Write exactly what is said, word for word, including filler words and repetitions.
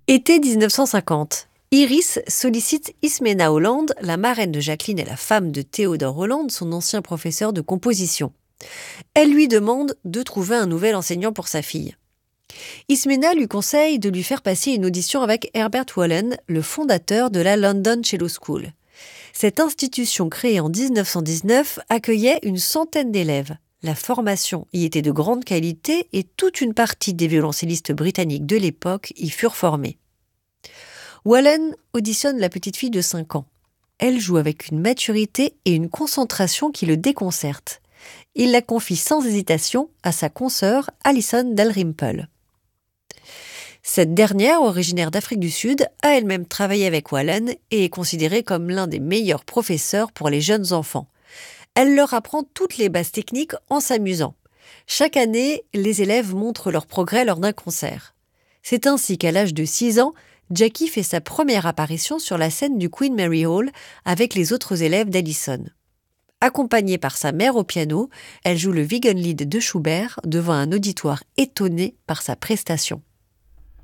Été dix-neuf cent cinquante. Iris sollicite Ismena Holland, la marraine de Jacqueline et la femme de Théodore Holland, son ancien professeur de composition. Elle lui demande de trouver un nouvel enseignant pour sa fille. Ismena lui conseille de lui faire passer une audition avec Herbert Wallen, le fondateur de la London Cello School. Cette institution créée en dix-neuf cent dix-neuf accueillait une centaine d'élèves. La formation y était de grande qualité et toute une partie des violoncellistes britanniques de l'époque y furent formés. Wallen auditionne la petite fille de cinq ans. Elle joue avec une maturité et une concentration qui le déconcertent. Il la confie sans hésitation à sa consoeur Alison Dalrymple. Cette dernière, originaire d'Afrique du Sud, a elle-même travaillé avec Wallen et est considérée comme l'un des meilleurs professeurs pour les jeunes enfants. Elle leur apprend toutes les bases techniques en s'amusant. Chaque année, les élèves montrent leur progrès lors d'un concert. C'est ainsi qu'à l'âge de six ans, Jackie fait sa première apparition sur la scène du Queen Mary Hall avec les autres élèves d'Alison. Accompagnée par sa mère au piano, elle joue le Wiegenlied de Schubert devant un auditoire étonné par sa prestation.